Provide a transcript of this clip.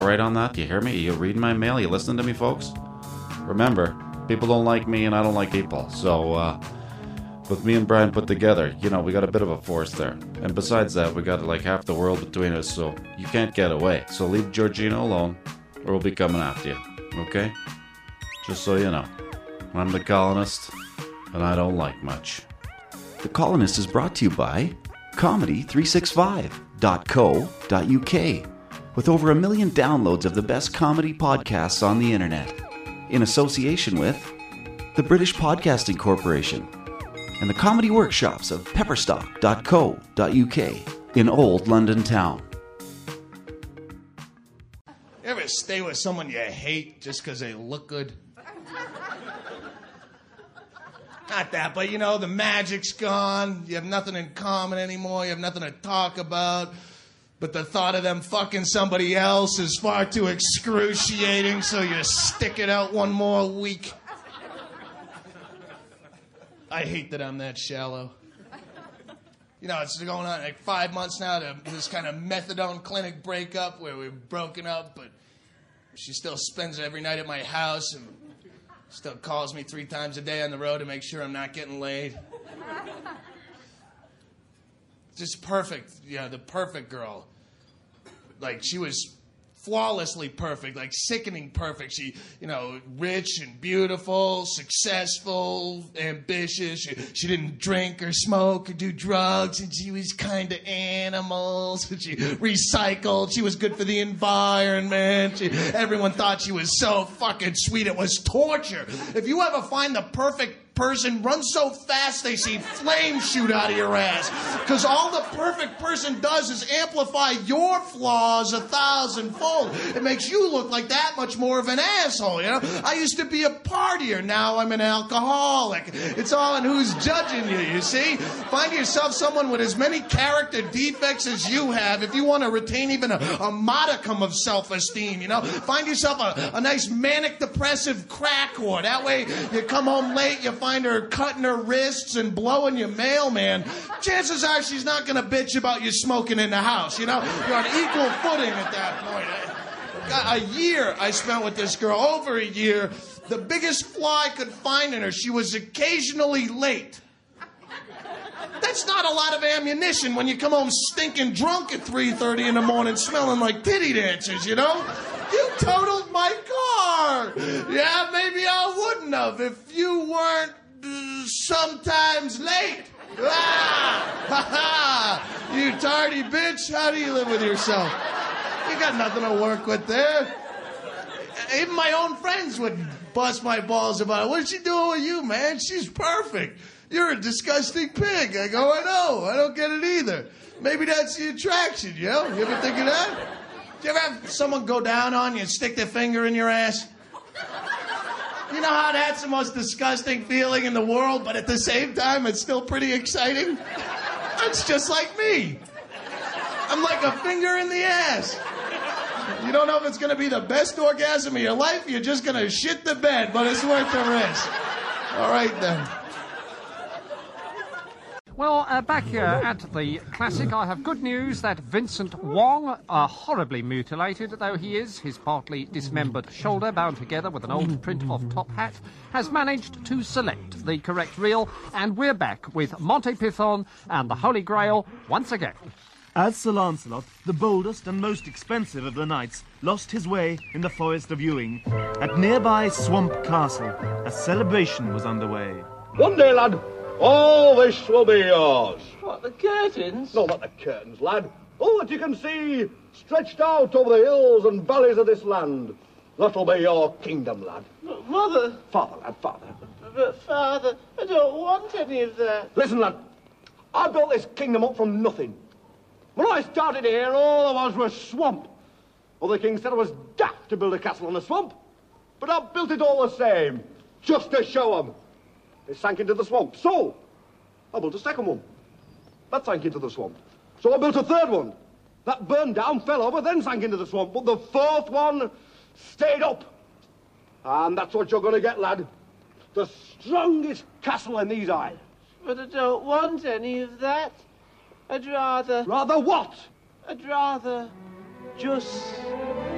right on that? You hear me? You reading my mail? You listening to me, folks? Remember, people don't like me and I don't like people. So, with me and Brian put together, you know, we got a bit of a force there. And besides that, we got like half the world between us, so you can't get away. So leave Georgina alone, or we'll be coming after you. Okay? Just so you know. I'm the colonist, and I don't like much. The Colonist is brought to you by Comedy365.co.uk, with over 1 million downloads of the best comedy podcasts on the internet, in association with the British Podcasting Corporation and the comedy workshops of pepperstock.co.uk in Old London Town. You ever stay with someone you hate just because they look good? Not that, but you know, the magic's gone. You have nothing in common anymore. You have nothing to talk about. But the thought of them fucking somebody else is far too excruciating, so you stick it out one more week. I hate that I'm that shallow. You know, it's going on like 5 months now to this kind of methadone clinic breakup where we're broken up, but she still spends every night at my house and still calls me 3 times a day on the road to make sure I'm not getting laid. Just perfect, you know, the perfect girl. Like, she was flawlessly perfect, like sickening perfect. She, you know, rich and beautiful, successful, ambitious. She didn't drink or smoke or do drugs, and she was kind of animals. And she recycled. She was good for the environment. Everyone thought she was so fucking sweet. It was torture. If you ever find the perfect person, run so fast they see flames shoot out of your ass. Because all the perfect person does is amplify your flaws 1,000-fold. It makes you look like that much more of an asshole, you know? I used to be a partier, now I'm an alcoholic. It's all in who's judging you, you see? Find yourself someone with as many character defects as you have if you want to retain even a modicum of self-esteem, you know? Find yourself a nice manic-depressive crack whore. That way you come home late, you find her cutting her wrists and blowing your mailman. Chances are she's not going to bitch about you smoking in the house, you know? You're on equal footing at that point. A year I spent with this girl, over a year. The biggest flaw I could find in her, she was occasionally late. That's not a lot of ammunition when you come home stinking drunk at 3:30 in the morning smelling like titty dancers, you know? You totaled my car. Yeah, maybe I wouldn't have if you weren't sometimes late. You tardy bitch, how do you live with yourself? You got nothing to work with there. Even my own friends would bust my balls about it. What's she doing with you, man? She's perfect. You're a disgusting pig. I go, I know. I don't get it either. Maybe that's the attraction, you know? You ever think of that? Do you ever have someone go down on you and stick their finger in your ass? You know how that's the most disgusting feeling in the world, but at the same time, it's still pretty exciting? That's just like me. I'm like a finger in the ass. You don't know if it's going to be the best orgasm of your life, you're just going to shit the bed, but it's worth the risk. All right, then. Well, back here at the Classic, I have good news that Vincent Wong, horribly mutilated though he is, his partly dismembered shoulder bound together with an old print-off top hat, has managed to select the correct reel, and we're back with Monty Python and the Holy Grail once again. As Sir Lancelot, the boldest and most expensive of the knights, lost his way in the Forest of Ewing, at nearby Swamp Castle, a celebration was underway. One day, lad, all this will be yours. What, the curtains? No, not the curtains, lad. All that you can see stretched out over the hills and valleys of this land. That'll be your kingdom, lad. But, Mother... Father, lad, father. But, Father, I don't want any of that. Listen, lad. I built this kingdom up from nothing. When I started here, all there was swamp. Other kings said I was daft to build a castle on a swamp. But I built it all the same, just to show them. They sank into the swamp. So, I built a second one. That sank into the swamp. So I built a third one. That burned down, fell over, then sank into the swamp. But the fourth one stayed up. And that's what you're going to get, lad. The strongest castle in these islands. But I don't want any of that. I'd rather... Rather what? I'd rather just